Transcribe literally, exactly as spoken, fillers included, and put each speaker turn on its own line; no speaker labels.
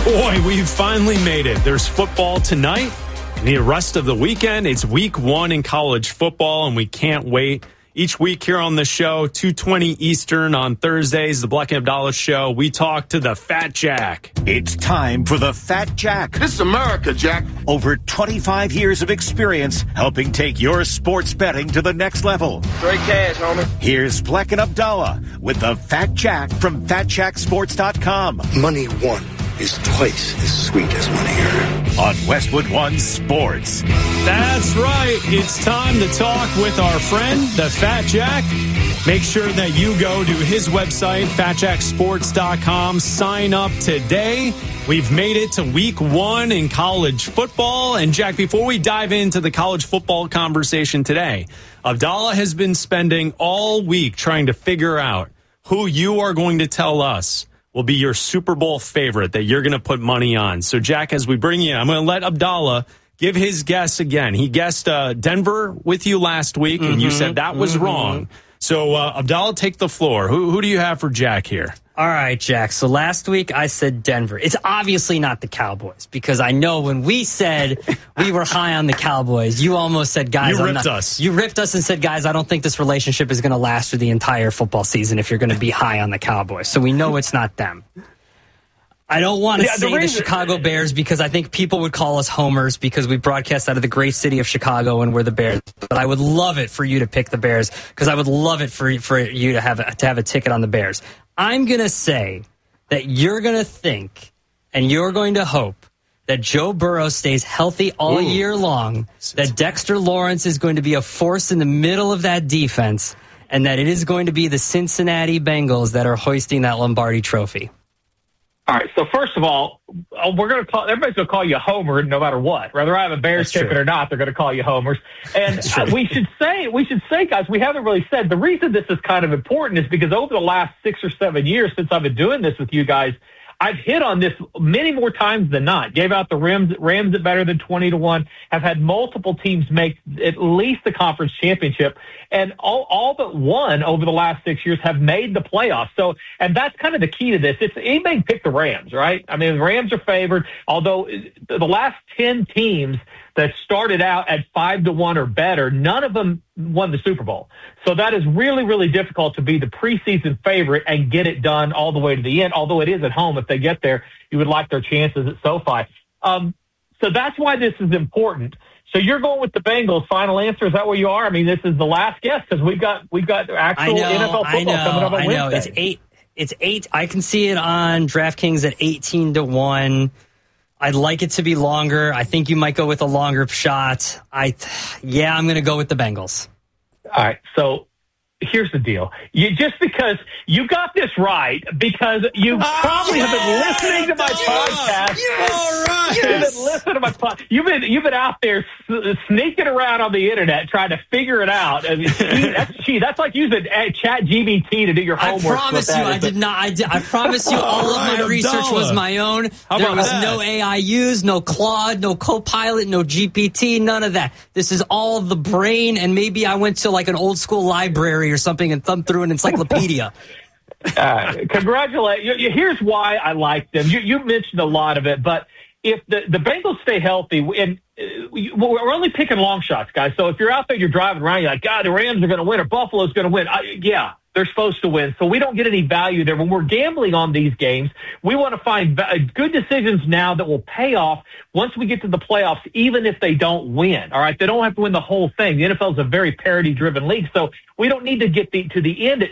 Boy, we've finally made it. There's football tonight and the rest of the weekend. It's week one in college football, and we can't wait. Each week here on the show, two twenty Eastern on Thursdays, the Black and Abdallah Show, we talk to the Fat Jack.
It's time for the Fat Jack.
This is America, Jack.
Over twenty-five years of experience helping take your sports betting to the next level.
Straight cash, homie.
Here's Black and Abdallah with the Fat Jack from fat jack sports dot com.
Money won is twice as sweet as money earned.
On Westwood One Sports.
That's right. It's time to talk with our friend, the Fat Jack. Make sure that you go to his website, fat jack sports dot com. Sign up today. We've made it to week one in college football. And, Jack, before we dive into the college football conversation today, Abdallah has been spending all week trying to figure out who you are going to tell us will be your Super Bowl favorite that you're going to put money on. So, Jack, as we bring you in, I'm going to let Abdallah give his guess again. He guessed uh, Denver with you last week, and mm-hmm. you said that was mm-hmm. wrong. So, uh, Abdallah, take the floor. Who, who do you have for Jack here?
All right, Jack. So last week I said Denver. It's obviously not the Cowboys, because I know when we said we were high on the Cowboys, you almost said, guys,
you
I'm
ripped
not,
us.
You ripped us and said, guys, I don't think this relationship is going to last through the entire football season if you're going to be high on the Cowboys. So we know it's not them. I don't want to yeah, say the, reason- the Chicago Bears, because I think people would call us homers because we broadcast out of the great city of Chicago and we're the Bears. But I would love it for you to pick the Bears, because I would love it for for you to have a, to have a ticket on the Bears. I'm going to say that you're going to think and you're going to hope that Joe Burrow stays healthy all Ooh. year long, that Dexter Lawrence is going to be a force in the middle of that defense, and that it is going to be the Cincinnati Bengals that are hoisting that Lombardi trophy.
All right, so first of all, we're going to call everybody's going to call you Homer no matter what. Whether I have a Bears ticket or not, they're going to call you Homers. And uh, we should say, we should say, guys, we haven't really said the reason this is kind of important is because over the last six or seven years since I've been doing this with you guys, I've hit on this many more times than not. Gave out the Rams, Rams at better than twenty to one. Have had multiple teams make at least the conference championship, and all, all but one over the last six years have made the playoffs. So, and that's kind of the key to this. It's anybody pick the Rams, right? I mean, the Rams are favored, although the last ten teams that started out at five to one or better, none of them won the Super Bowl. So that is really, really difficult to be the preseason favorite and get it done all the way to the end. Although it is at home, if they get there, you would like their chances at SoFi. Um, so that's why this is important. So you're going with the Bengals. Final answer, is that where you are? I mean, this is the last guess because we've got we've got actual know, N F L football
know,
coming up on
I
Wednesday.
know it's eight. It's eight. I can see it on DraftKings at eighteen to one. I'd like it to be longer. I think you might go with a longer shot. I, yeah, I'm going to go with the Bengals.
All right. So here's the deal. You just because you got this right, because you oh, probably yes, have been listening to my podcast.
Yes, all right.
You've been listening to my podcast. You've been you've been out there sneaking around on the internet trying to figure it out. I mean, that's gee, that's like using Chat G P T to do your homework.
I promise you, I did not. I, did, I promise you, all right, of my research Abdallah. was my own.
How
there was
that?
no A I used, no Claude, no Copilot, no G P T, none of that. This is all the brain, and maybe I went to like an old school library or something and thumbed through an encyclopedia.
uh, congratulate you. Here's why I like them. You, you mentioned a lot of it, but if the, the Bengals stay healthy, and uh, we're only picking long shots, guys. So if you're out there, you're driving around, you're like, God, the Rams are going to win or Buffalo's going to win. I, yeah, they're supposed to win. So we don't get any value there. When we're gambling on these games, we want to find good decisions now that will pay off once we get to the playoffs, even if they don't win. All right, they don't have to win the whole thing. The N F L is a very parity-driven league, so we don't need to get the, to the end